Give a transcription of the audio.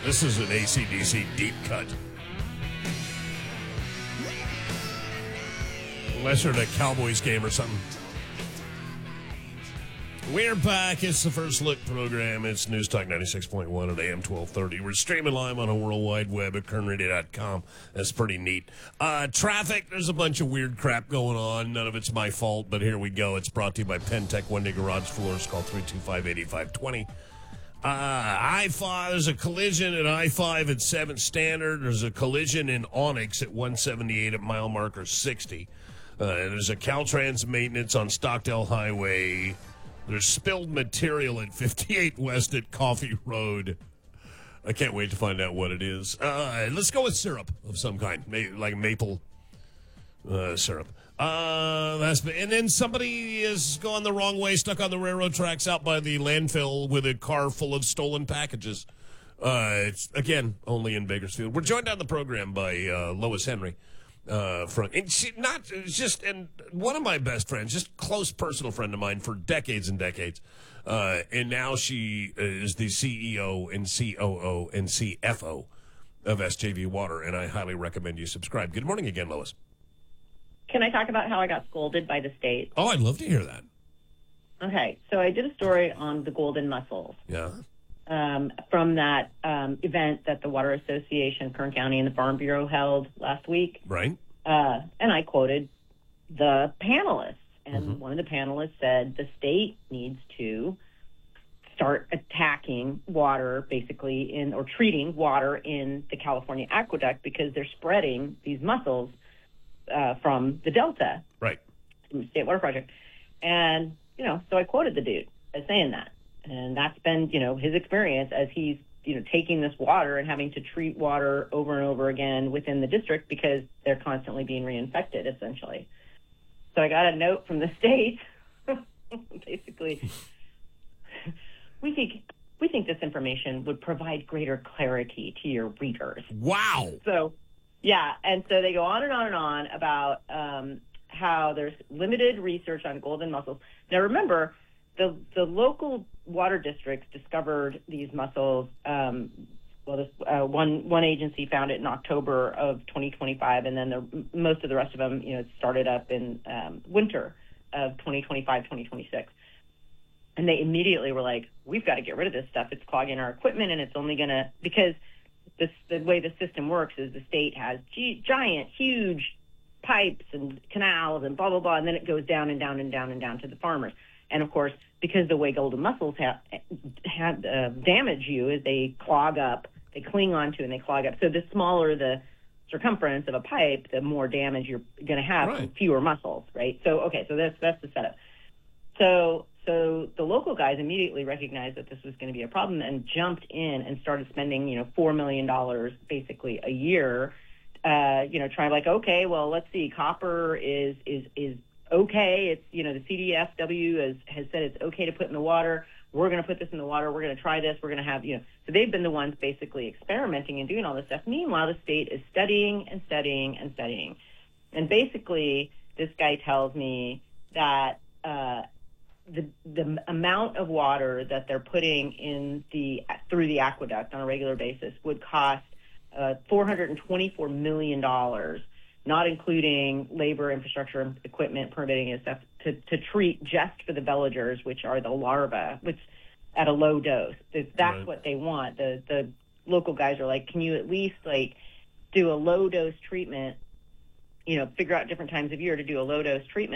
This is an AC/DC deep cut. Unless you're at a Cowboys game or something. We're back. It's the First Look program. It's News Talk 96.1 at AM 1230. We're streaming live on a World Wide Web at kernradio.com. That's pretty neat. Traffic, there's a bunch of weird crap going on. None of it's my fault, but here we go. It's brought to you by Pentec One-Day Garage Floors. Call 325-8520. I-5, there's a collision at I-5 at 7th Standard. There's a collision in Onyx at 178 at mile marker 60. There's a Caltrans maintenance on Stockdale Highway. There's spilled material at 58 West at Coffee Road. I can't wait to find out what it is. Let's go with syrup of some kind, like maple syrup. And then somebody is going the wrong way, stuck on the railroad tracks out by the landfill with a car full of stolen packages. It's, again, only in Bakersfield. We're joined on the program by Lois Henry. And one of my best friends, just close personal friend of mine for decades and decades. And now she is the CEO and COO and CFO of SJV Water, and I highly recommend you subscribe. Good morning again, Lois. Can I talk about how I got scolded by the state? Oh, I'd love to hear that. Okay, so I did a story on the golden mussels. Yeah. From that event that the Water Association, Kern County, and the Farm Bureau held last week. Right. And I quoted the panelists. And one of the panelists said the state needs to start attacking water, basically, or treating water in the California aqueduct because they're spreading these mussels from the Delta. Right. From the State Water Project. And, so I quoted the dude as saying that. And that's been, his experience as he's, taking this water and having to treat water over and over again within the district because they're constantly being reinfected, essentially. So I got a note from the state. Basically, we think this information would provide greater clarity to your readers. Wow. So, yeah. And so they go on and on and on about how there's limited research on golden mussels. Now, remember, the local water districts discovered these mussels. One agency found it in October of 2025, and then most of the rest of them, it started up in winter of 2025, 2026. And they immediately were like, we've got to get rid of this stuff. It's clogging our equipment, and it's only going to, because the way the system works is the state has giant, huge pipes and canals and blah, blah, blah, and then it goes down and down and down and down to the farmers. And, of course, because the way golden mussels damage you is they clog up, they cling onto and they clog up. So the smaller the circumference of a pipe, the more damage you're going to have from fewer mussels, right? So that's the setup. So the local guys immediately recognized that this was going to be a problem and jumped in and started spending, $4 million basically a year, trying okay, well, let's see, copper is okay. It's, the CDFW has said it's okay to put in the water. We're going to put this in the water. We're going to try this. We're going to have, so they've been the ones basically experimenting and doing all this stuff. Meanwhile, the state is studying and studying and studying. And basically, this guy tells me that the amount of water that they're putting through the aqueduct on a regular basis would cost $424 million, not including labor, infrastructure, equipment, permitting, and stuff, to treat just for the veligers, which are the larvae, which at a low dose. That's what they want. The local guys are like, can you at least do a low dose treatment? Figure out different times of year to do a low dose treatment.